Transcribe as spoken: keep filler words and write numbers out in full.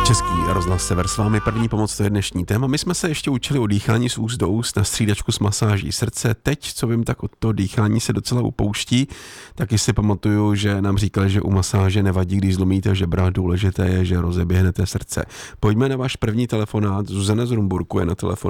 Český rozhlas Sever s vámi, první pomoc, to je dnešní téma. My jsme se ještě učili o dýchání z úst do úst na střídačku s masáží srdce. Teď, co vím, tak od toho dýchání se docela upouští. Taky si pamatuju, že nám říkali, že u masáže nevadí, když zlomíte žebra, důležité je, že rozeběhnete srdce. Pojďme na váš první telefonát. Zuzana z Rumburku je na telefonu.